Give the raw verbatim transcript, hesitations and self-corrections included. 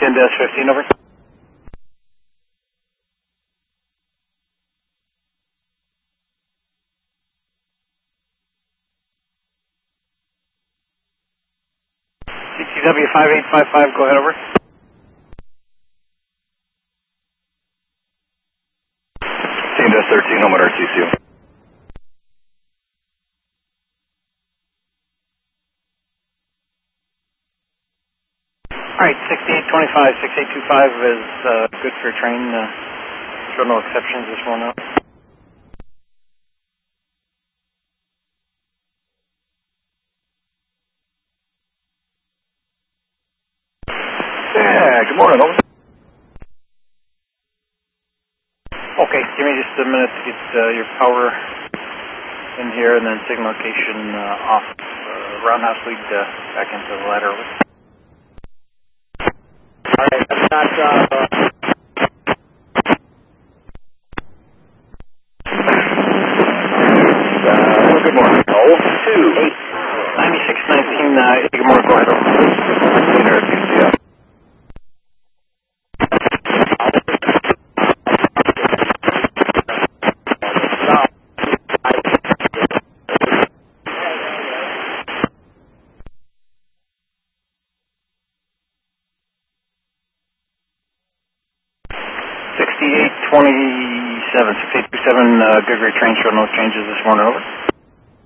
ten dash fifteen, over. C T W five eight five five, go ahead, over. ten dash thirteen, home at R T C. All right, sixty-eight twenty-five, sixty-eight twenty-five is uh, good for your train. Uh, show no exceptions this morning. Yeah, good morning, over. Okay, give me just a minute to get uh, your power in here and then signal location uh, off. Uh, roundhouse lead uh, back into the ladder. All right, that's not... Uh, Uh, good morning. Oh, two. eight, ninety-six nineteen, uh, Igor, go ahead, over. ten R T C, yeah. sixty-eight twenty-seven, sixty-eight twenty-seven, uh, Goodyear train show no changes this morning, over.